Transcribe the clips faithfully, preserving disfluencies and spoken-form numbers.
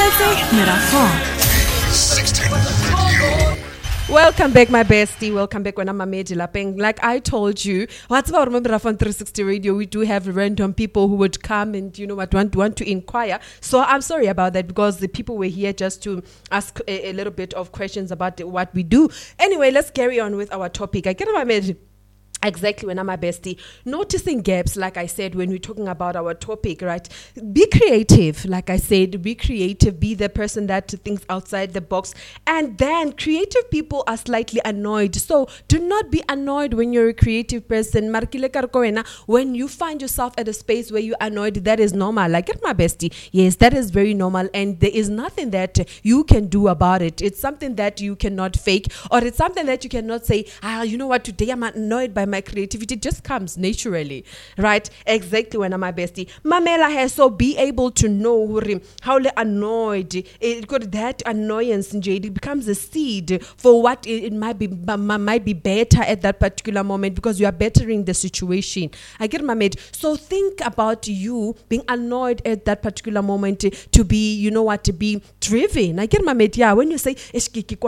Welcome back, my bestie. Welcome back when I'm Mamedi Lapeng. Like I told you, what's about remember on three sixty Radio, we do have random people who would come and you know what want, want to inquire. So I'm sorry about that because the people were here just to ask a, a little bit of questions about what we do. Anyway, let's carry on with our topic. I get Mamedi. Exactly, when I'm my bestie. Noticing gaps, like I said, when we're talking about our topic, right? Be creative, like I said, be creative, be the person that thinks outside the box. And then creative people are slightly annoyed. So do not be annoyed when you're a creative person. When you find yourself at a space where you're annoyed, that is normal. Like get my bestie. Yes, that is very normal. And there is nothing that you can do about it. It's something that you cannot fake, or it's something that you cannot say, ah, you know what, today I'm annoyed by my creativity. Just comes naturally, right? Exactly when I'm my bestie. Mamela has so be able to know how annoyed it got that annoyance in J D becomes a seed for what it, it might be might be better at that particular moment because you are bettering the situation. I get my mate. So think about you being annoyed at that particular moment to be, you know what, to be driven. I get my mate. Yeah, when you say this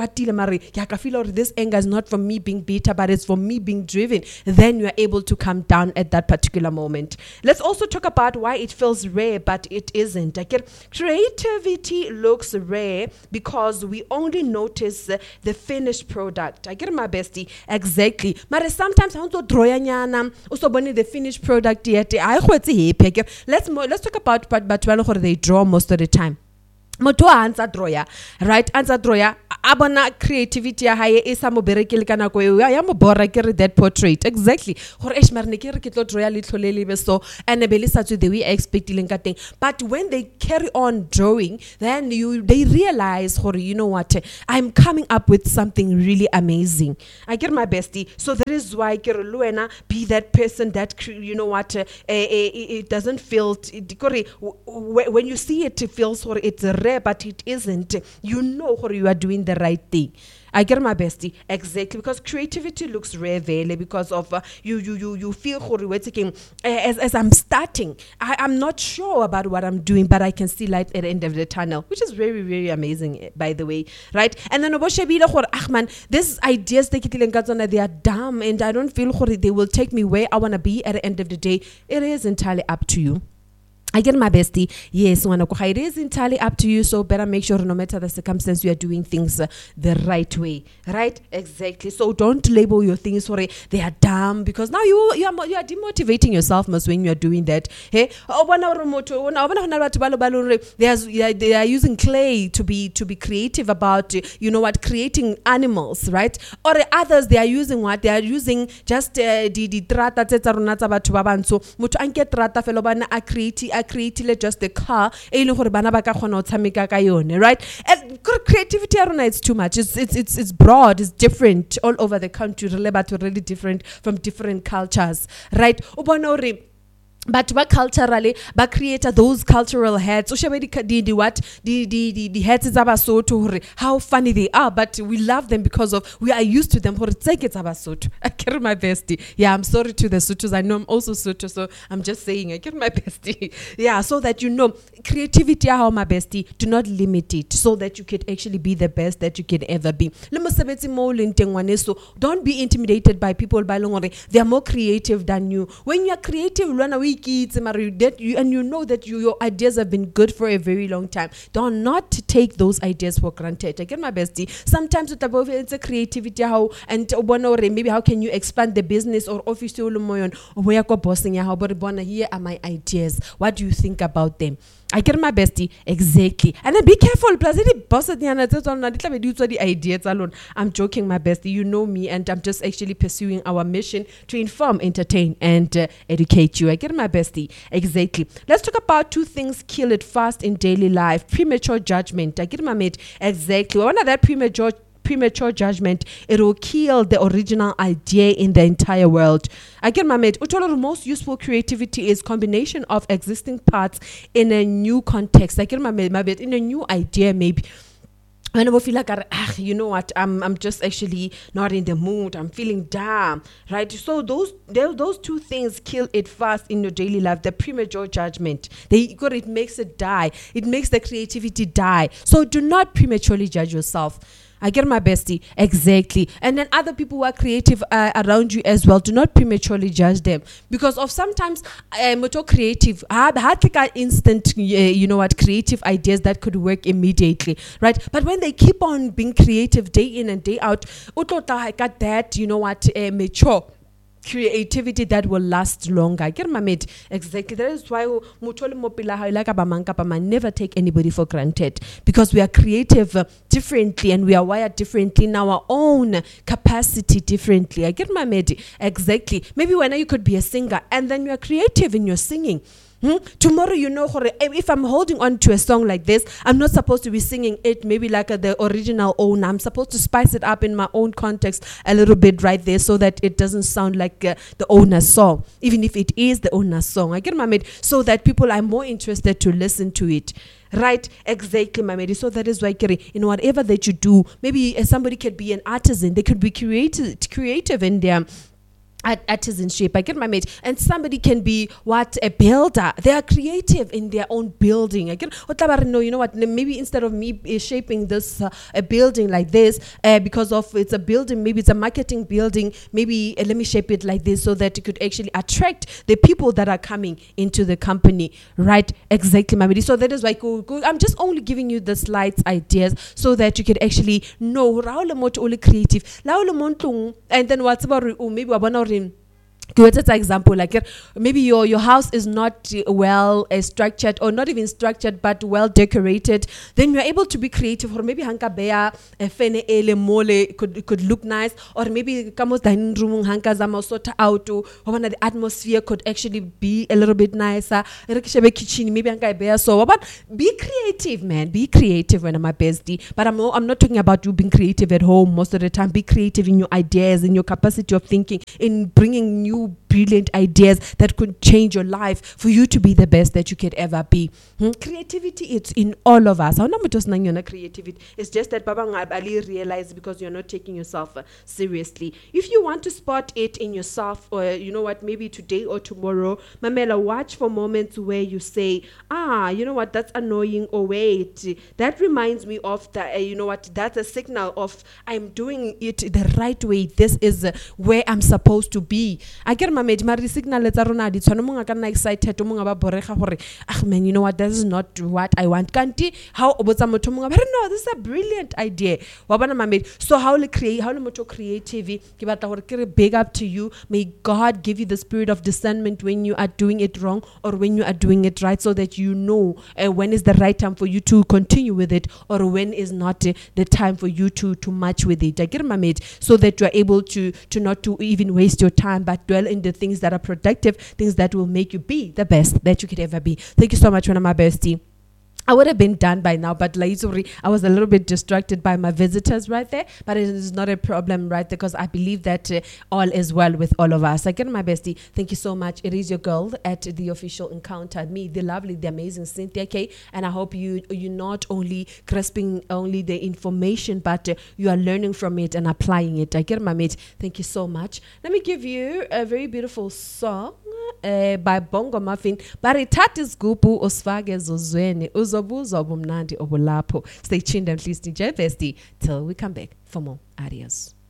anger is not from me being bitter, but it's for me being driven, then you are able to come down at that particular moment. Let's also talk about why it feels rare, but it isn't. I get creativity looks rare because we only notice uh, the finished product. I get my bestie. Exactly. But sometimes I want to draw also the finished product yet. Let's mo- let's talk about but but they draw most of the time. Moto answer drawer, right? Answer drawer. Abona creativity ya haye isa mo berekele kana ko ya mo bora ke re that portrait exactly gore e shmarne ke re ke tlo draw le tlholele be so and be lisa to the way expecting ka teng. But when they carry on drawing, then you they realize gore you know what, I'm coming up with something really amazing. I get my bestie. So that is why ke re luena be that person that you know what, uh, it doesn't feel t- when you see it, it feels or it's rare, but it isn't. You know what you are doing the right thing. I get my bestie. Exactly, because creativity looks rare vele because of uh, you you you you feel uh, as as I'm starting, I, I'm not sure about what I'm doing, but I can see light at the end of the tunnel, which is very very amazing, by the way, right? And then man, these ideas they they are dumb, and I don't feel they will take me where I want to be at the end of the day. It is entirely up to you. I get my bestie. Yes, it is entirely up to you. So better make sure no matter the circumstance, you are doing things uh, the right way. Right? Exactly. So don't label your things for it. They are dumb because now you you are, you are demotivating yourself most when you are doing that. Hey, they are, they are using clay to be to be creative about, you know what, creating animals, right? Or others, they are using what? They are using just uh, the the trata tsetsa rona tsa batho ba bantsho. Motho a nke trata fela bana a create created just the car, right? And creativity, I don't know, it's too much. It's it's it's it's broad. It's different all over the country. Really different from different cultures, right? But what culturally, but create those cultural heads. So shall we the what the the the, the heads is abasoto, how funny they are, but we love them because of we are used to them. For it's like it's abasoto. I carry my bestie. Yeah, I'm sorry to the Sotos. I know I'm also Soto, so I'm just saying I carry my bestie. Yeah, so that you know creativity, how my bestie. Do not limit it, so that you can actually be the best that you can ever be. So don't be intimidated by people by long. They are more creative than you. When you are creative, run away. That you, and you know that you, your ideas have been good for a very long time. Do not take those ideas for granted. I get my bestie. Sometimes it's a creativity how and maybe how can you expand the business or office or where bossing how but here are my ideas. What do you think about them? I get my bestie. Exactly. And then be careful. Plus, any boss at the end of the ideas alone. I'm joking, my bestie. You know me, and I'm just actually pursuing our mission to inform, entertain, and uh, educate you. I get my bestie. Exactly. Let's talk about two things kill it fast in daily life. Premature judgment. I get my mate. Exactly. One of that premature premature judgment, it will kill the original idea in the entire world. Again, my mate, the most useful creativity is combination of existing parts in a new context. Again, my mate, my mate, in a new idea, maybe. when I feel like, ah, you know what, I'm I'm just actually not in the mood. I'm feeling down, right? So those those two things kill it fast in your daily life. The premature judgment, they got it makes it die. It makes the creativity die. So do not prematurely judge yourself. I get my bestie. Exactly. And then other people who are creative uh, around you as well, do not prematurely judge them. Because of sometimes, uh, moto creative, I had like an instant, uh, you know what, creative ideas that could work immediately, right? But when they keep on being creative day in and day out, I got that, you know what, uh, mature creativity that will last longer. Get my mate. Exactly. That is why never take anybody for granted, because we are creative uh, differently and we are wired differently in our own capacity differently. I get my mate. Exactly. Maybe when you could be a singer and then you are creative in your singing. Hmm? Tomorrow, you know, if I'm holding on to a song like this, I'm not supposed to be singing it maybe like a, the original owner. I'm supposed to spice it up in my own context a little bit right there, so that it doesn't sound like uh, the owner's song, even if it is the owner's song. I get my mate, so that people are more interested to listen to it. Right, exactly, my lady. So that is why, in whatever that you do, maybe uh, somebody could be an artisan. They could be creative, creative in their At artisanship. I get my mate. And somebody can be what, a builder. They are creative in their own building. I get what no, you know what? Maybe instead of me uh, shaping this uh, a building like this, uh, because of it's a building, maybe it's a marketing building. Maybe uh, let me shape it like this so that it could actually attract the people that are coming into the company. Right? Exactly, my lady. So that is why go, go, I'm just only giving you the slides ideas so that you can actually know only creative. And then what's about maybe Good example, like maybe your your house is not well uh, structured, or not even structured but well decorated. Then you're able to be creative, or maybe hanka bea a fene ele mole could could look nice, or maybe kamos dining room hanka zama sort out to the atmosphere could actually be a little bit nicer. Kitchen maybe hanka bea so, but be creative, man. Be creative when I'm my bestie. But I'm not, I'm not talking about you being creative at home most of the time. Be creative in your ideas, in your capacity of thinking, in bringing new brilliant ideas that could change your life for you to be the best that you could ever be. Hmm? Creativity, it's in all of us. Creativity. It's just that Baba Ali realized, because you're not taking yourself uh, seriously. If you want to spot it in yourself, or you know what, maybe today or tomorrow, Mamela, watch for moments where you say, ah, you know what, that's annoying, or wait, that reminds me of that, uh, you know what, that's a signal of I'm doing it the right way. This is uh, where I'm supposed to be. I get my mate, mari signal let's rona di tshwana monga ka nna excited monga ba borega gore ah man, you know what, this is not what I want. Kanti how obotsa motho monga but no, this is a brilliant idea. Wa bona my mate. So how le create, how le motho creative ke batla gore ke re big up to you. May God give you the spirit of discernment when you are doing it wrong or when you are doing it right, so that you know uh, when is the right time for you to continue with it, or when is not uh, the time for you to to match with it. I get my mate, so that you are able to to not to even waste your time, but dwell in the things that are productive, things that will make you be the best that you could ever be. Thank you so much, one of my bestie. I would have been done by now, but like, I was a little bit distracted by my visitors right there, but it is not a problem, right? Because I believe that uh, all is well with all of us. Again, my bestie, thank you so much. It is your girl at the official encounter, me, the lovely, the amazing Cynthia K. And I hope you, you're not only grasping only the information, but uh, you are learning from it and applying it. Again, my mate, thank you so much. Let me give you a very beautiful song. Uh, by Bongo Muffin. Baritati Sgupu Osfage Zozweni Uzobuzo Bumnandi Obulapo. Stay tuned and please D J Bestie till we come back for more. Adios.